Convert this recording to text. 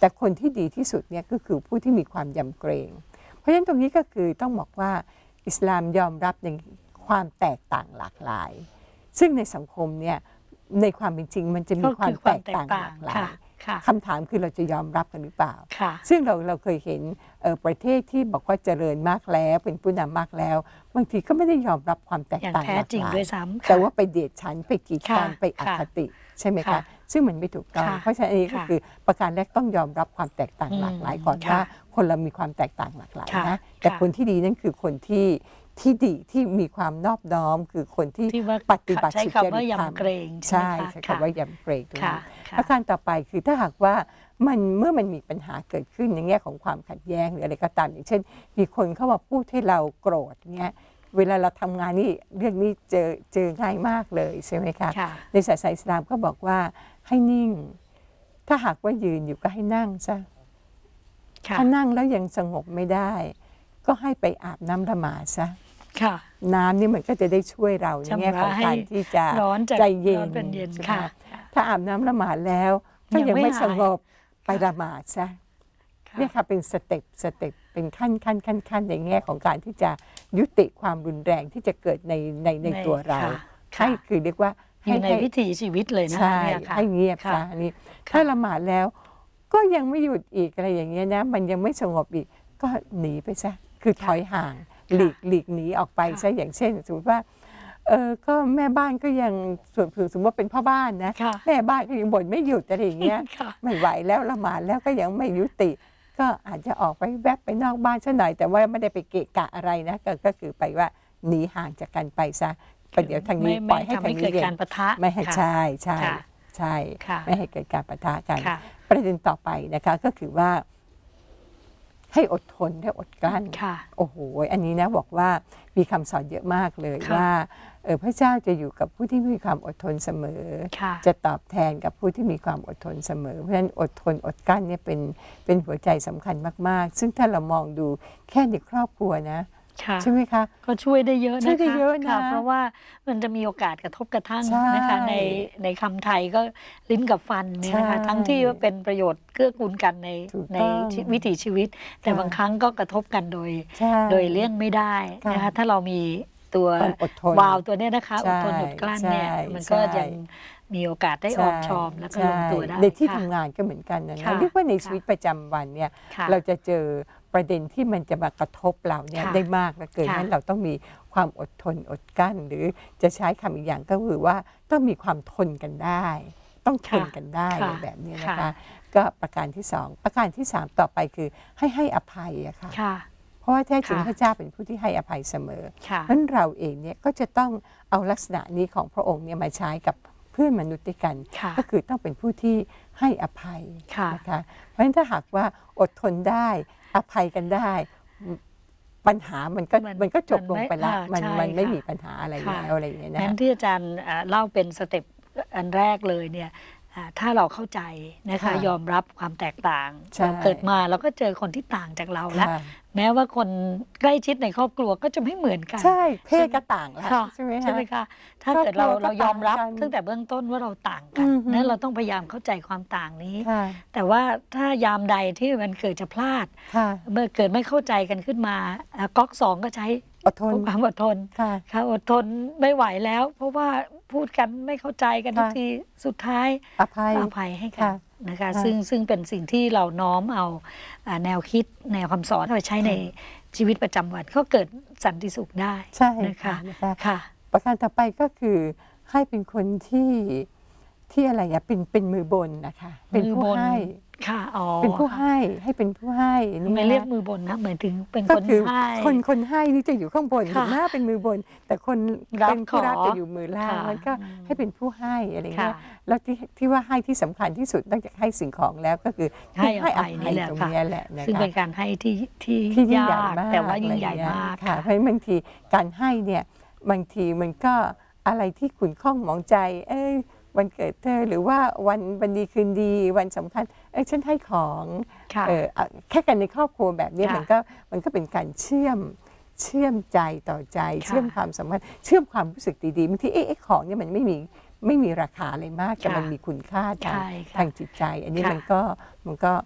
แต่คนที่ดีที่สุดเนี่ยก็คือผู้ที่มีความยำเกรงเพราะฉะนั้นตรงนี้ก็คือต้องบอกว่าอิสลามยอมรับในความแตกต่างหลากหลายซึ่งในสังคมเนี่ยในความเป็นจริงมันจะมีความแตกต่างหลากหลายคำถามคือเราจะยอมรับกันหรือเปล่าซึ่งเราเคยเห็นประเทศที่บอกว่าเจริญมากแล้วเป็นผู้นำมากแล้วบางทีก็ไม่ได้ยอมรับความแตกต่างหลากหลายแต่ว่าไปเดียดฉันไปกีดกันไปอคติใช่ไหมคะซึ่งมันไม่ถูกต้องเพราะฉะนั้นอันนี้ก็คือประการแรกต้องยอมรับความแตกต่างหลากหลายก่อนว่าคนเรามีความแตกต่างหลากหลายนะแต่คนที่ดีนั่นคือคนที่ดีที่มีความนอบน้อมคือคนที่ปฏิบัติสุจริตธรรมใช่ใช้คำว่ายำเกรงตรงนี้ประการต่อไปคือถ้าหากว่าเมื่อมันมีปัญหาเกิดขึ้นในแง่ของความขัดแย้งหรืออะไรก็ตามอย่างเช่นมีคนเข้ามาพูดให้เราโกรธเงี้ยเวลาเราทำงานนี่เรื่องนี้เจอง่ายมากเลยใช่ไหมคะในศาสนาอิสลามก็บอกว่าให้นิ่งถ้าหากว่ายืนอยู่ก็ให้นั่งซะถ้านั่งแล้วยังสงบไม่ได้ก็ให้ไปอาบน้ำละหมาดซะน้ำนี่มันก็จะได้ช่วยเราในแง่ของการที่จะใจเย็นถ้าอาบน้ำละหมาดแล้วถ้ายังไม่สงบไปละหมาดซะเนี่ยค่ะเป็นสเต็ปเป็นขั้นในแง่ของการที่จะยุติความรุนแรงที่จะเกิดในตัวเราให้คือเรียกว่าอยู่ในวิถีชีวิตเลยนะให้เงียบซะอันนี้ถ้าละหมาดแล้วก็ยังไม่หยุดอีกอะไรอย่างเงี้ยนะมันยังไม่สงบอีกก็หนีไปซะคือถอยห่างหลีกหนีออกไปซะอย่างเช่นสมมติว่าก็แม่บ้านก็ยังส่วนสมมติว่าเป็นพ่อบ้านนะแม่บ้านก็ยังบ่นไม่หยุดอะไรอย่างเงี้ยไม่ไหวแล้วละหมาดแล้วก็ยังไม่ยุติก็อาจจะออกไปแวบไปนอกบ้านซะหน่อยแต่ว่าไม่ได้ไปเกะกะอะไรนะก็คือไปว่าหนีห่างจากกันไปซะเดี๋ยวทางนี้ปล่อยให้ทางนี้เกิดการปะทะไม่ให้ใช่ไม่ให้เกิดการปะทะกันประเด็นต่อไปนะคะก็คือว่าให้อดทนให้อดกลั้นโอ้โหอันนี้นะบอกว่ามีคำสอนเยอะมากเลยว่าพระเจ้าจะอยู่กับผู้ที่มีความอดทนเสมอจะตอบแทนกับผู้ที่มีความอดทนเสมอเพราะฉะนั้นอดทนอดกลั้นเนี่ยเป็นหัวใจสำคัญมากๆซึ่งถ้าเรามองดูแค่ในครอบครัวนะใช่ไหมคะก็ช่วยได้เยอะนะคะเพราะว่ามันจะมีโอกาสกระทบกระทั่งนะคะในคำไทยก็ลิ้นกับฟันเนี่ยนะคะทั้งที่เป็นประโยชน์เกื้อกูลกันในวิถีชีวิตแต่บางครั้งก็กระทบกันโดยเลี่ยงไม่ได้นะคะถ้าเรามีตัววาวตัวนี้นะคะอดทนอดกลั้นเนี่ยมันก็ยังมีโอกาสได้ออมชอมแล้วก็ลงตัวได้ในที่ทำงานก็เหมือนกันนะเรียกว่าในชีวิตประจำวันเนี่ยเราจะเจอประเด็นที่มันจะมากระทบเราเนี่ยได้มากและเกินนั้นเราต้องมีความอดทนอดกลั้นหรือจะใช้คำอีกอย่างก็คือว่าต้องมีความทนกันได้ต้องทนกันได้แบบนี้นะคะก็ประการที่2ประการที่3ต่อไปคือให้อภัยอะค่ะเพราะว่าแท้จริงพระเจ้าเป็นผู้ที่ให้อภัยเสมอเพราะฉะนั้นเราเองเนี่ยก็จะต้องเอาลักษณะนี้ของพระองค์เนี่ยมาใช้กับเพื่อนมนุษย์ด้วยกันก็คือต้องเป็นผู้ที่ให้อภัยนะคะเพราะฉะนั้นถ้าหากว่าอดทนได้อภัยกันได้ปัญหามันก็จบลงไปแล้วมันไม่มีปัญหาอะไรแล้วอะไรอย่างเงี้ยนะที่อาจารย์เล่าเป็นสเต็ปอันแรกเลยเนี่ยถ้าเราเข้าใจนะคะยอมรับความแตกต่างเราเกิดมาเราก็เจอคนที่ต่างจากเราแล้วแม้ว่าคนใกล้ชิดในครอบครัวก็จะไม่เหมือนกันใช่เพศก็ต่างแล้วใช่ไหมคะถ้าเกิดเรายอมรับตั้งแต่เบื้องต้นว่าเราต่างกันนั้นเราต้องพยายามเข้าใจความต่างนี้แต่ว่าถ้ายามใดที่มันเกิดจะพลาดเมื่อเกิดไม่เข้าใจกันขึ้นมาก๊อก2ก็ใช้ความอดทนค่ะอดทนไม่ไหวแล้วเพราะว่าพูดกันไม่เข้าใจกันทุกทีสุดท้ายอภัยให้กันนะคะซึ่งเป็นสิ่งที่เราน้อมเอาแนวคิดแนวคำสอนไปใช้ในชีวิตประจำวันก็เกิดสันติสุขได้ใช่นะคะประการต่อไปก็คือให้เป็นคนที่อะไรอะเป็นมือบนนะคะเป็นผู้ให้เป็นผู้ให้เป็นผู้ให้ไม่เรียกมือบนนะเหมือนถึงเป็นคนให้คนให้นี่จะอยู่ข้างบนถูกไหมเป็นมือบนแต่คนเป็นผู้รับจะอยู่มือล่างมันก็ให้เป็นผู้ให้อะไรเงี้ยแล้วที่ว่าให้ที่สำคัญที่สุดนอกจากให้สิ่งของแล้วก็คือให้อภัยตรงนี้แหละนะคะซึ่งเป็นการให้ที่ยิ่งใหญ่มากแต่ว่ายิ่งใหญ่มากค่ะเพราะบางทีการให้เนี่ยบางทีมันก็อะไรที่ขุ่นข้องหมองใจวันเกิดเธอหรือว่าวันดีคืนดีวันสำคัญฉันให้ของแค่กันในครอบครัวแบบนี้มันก็เป็นการเชื่อมใจต่อใจเชื่อมความสัมพันธ์เชื่อมความรู้สึกดีๆบางทีของเนี่ยมันไม่มีราคาอะไรมากแต่มันมีคุณค่าทางจิตใจอันนี้มันก็